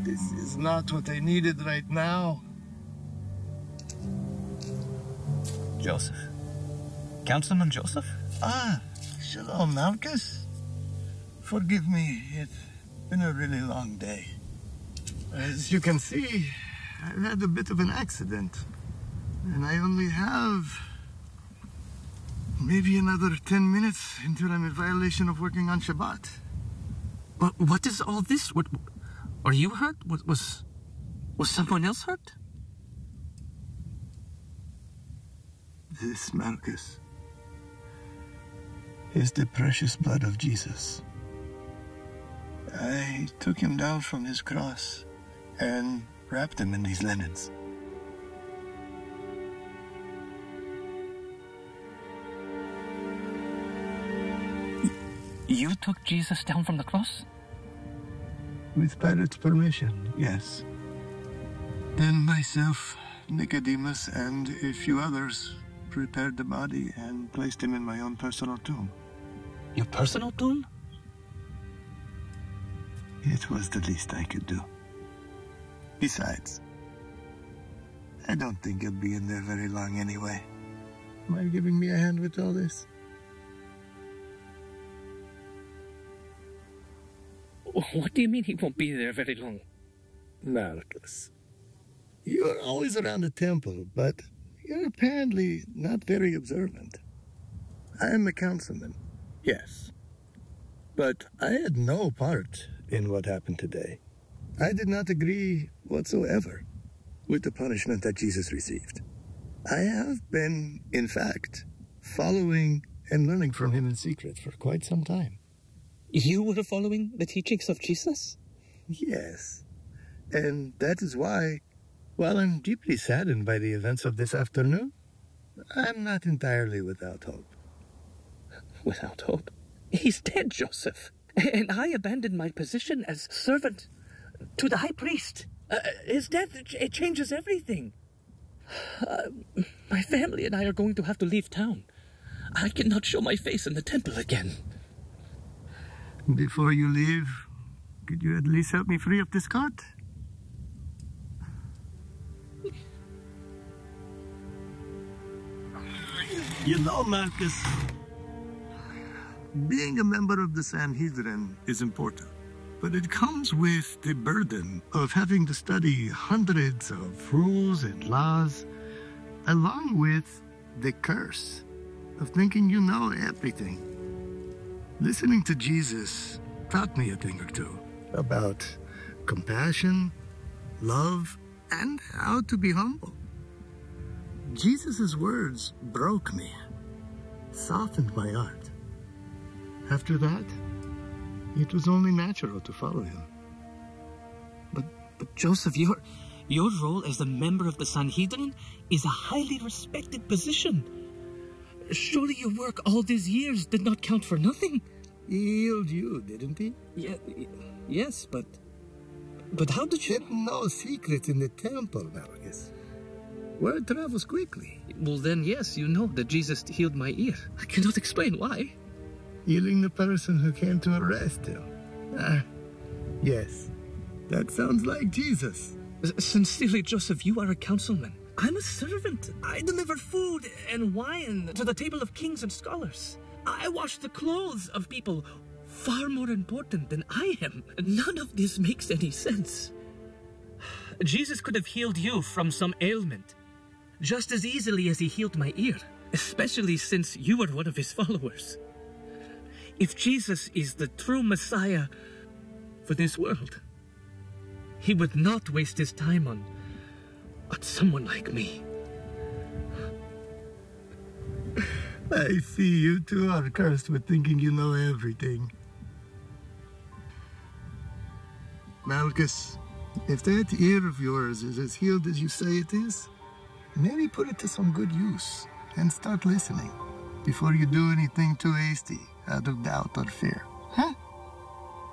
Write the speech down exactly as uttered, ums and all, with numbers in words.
This is not what I needed right now. Joseph. Councilman Joseph? Ah, shalom, Malchus. Forgive me, it's been a really long day. As you can see, I've had a bit of an accident. And I only have maybe another ten minutes until I'm in violation of working on Shabbat. But what is all this? What, are you hurt? Was, was, was someone else hurt? This, Malchus, is the precious blood of Jesus. I took him down from his cross and wrapped him in these linens. You took Jesus down from the cross? With Pilate's permission, yes. Then myself, Nicodemus, and a few others prepared the body and placed him in my own personal tomb. Your personal tomb? It was the least I could do. Besides, I don't think he'll be in there very long anyway. Am I giving me a hand with all this? What do you mean he won't be there very long? Malchus, you are always around the temple, but you're apparently not very observant. I am a councilman, yes. But I had no part in what happened today. I did not agree whatsoever with the punishment that Jesus received. I have been, in fact, following and learning from him in secret for quite some time. You were following the teachings of Jesus? Yes. And that is why, while I'm deeply saddened by the events of this afternoon, I'm not entirely without hope. Without hope? He's dead, Joseph. And I abandoned my position as servant to the high priest. Uh, his death, it changes everything. Uh, my family and I are going to have to leave town. I cannot show my face in the temple again. Before you leave, could you at least help me free up this cart? You know, Malchus, being a member of the Sanhedrin is important, but it comes with the burden of having to study hundreds of rules and laws, along with the curse of thinking you know everything. Listening to Jesus taught me a thing or two about compassion, love, and how to be humble. Jesus' words broke me, softened my heart. After that, it was only natural to follow him. But, but Joseph, your, your role as a member of the Sanhedrin is a highly respected position. Surely your work all these years did not count for nothing. He healed you, didn't he? Yeah, yes, but... But how did you... There are no secrets in the temple, Malchus. Word travels quickly. Well, then, yes, you know that Jesus healed my ear. I cannot explain why. Healing the person who came to arrest him. Ah, yes. That sounds like Jesus. Sincerely, Joseph, you are a councilman. I'm a servant. I deliver food and wine to the table of kings and scholars. I wash the clothes of people far more important than I am. None of this makes any sense. Jesus could have healed you from some ailment just as easily as he healed my ear, especially since you are one of his followers. If Jesus is the true Messiah for this world, he would not waste his time on on someone like me. I see you two are cursed with thinking you know everything. Malchus, if that ear of yours is as healed as you say it is, maybe put it to some good use and start listening before you do anything too hasty out of doubt or fear.